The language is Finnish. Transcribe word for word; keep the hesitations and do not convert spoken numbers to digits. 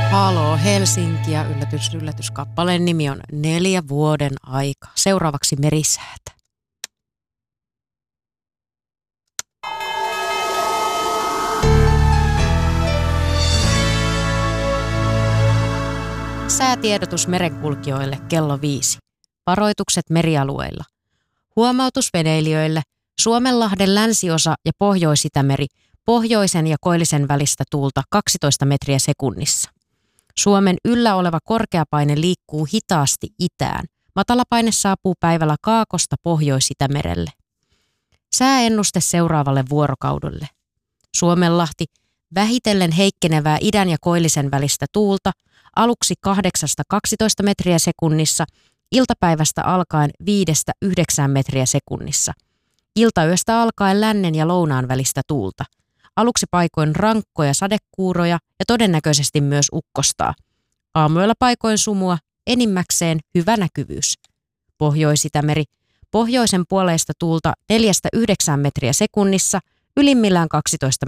Haloo Helsinki ja yllätys, yllätys, kappaleen nimi on Neljä vuoden aika. Seuraavaksi merisäätä. Säätiedotus merenkulkijoille kello viisi. Varoitukset merialueilla. Huomautus veneilijöille. Suomenlahden länsiosa ja Pohjois-Itämeri, pohjoisen ja koillisen välistä tuulta kaksitoista metriä sekunnissa. Suomen yllä oleva korkeapaine liikkuu hitaasti itään. Matalapaine saapuu päivällä Kaakosta Pohjois-Itämerelle. Sääennuste seuraavalle vuorokaudelle. Suomenlahti, vähitellen heikkenevää idän ja koillisen välistä tuulta, aluksi kahdeksasta kaksitoista metriä sekunnissa, iltapäivästä alkaen viidestä yhdeksään metriä sekunnissa. Iltayöstä alkaen lännen ja lounaan välistä tuulta. Aluksi paikoin rankkoja sadekuuroja ja todennäköisesti myös ukkostaa. Aamuilla paikoin sumua, enimmäkseen hyvä näkyvyys. Pohjois-Itämeri, pohjoisen puoleista tuulta neljästä yhdeksään metriä sekunnissa, ylimmillään kaksitoista